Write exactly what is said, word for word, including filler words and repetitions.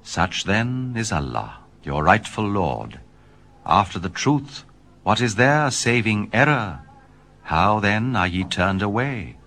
Such then is Allah, your rightful Lord. After the truth, what is there saving error? How then are ye turned away?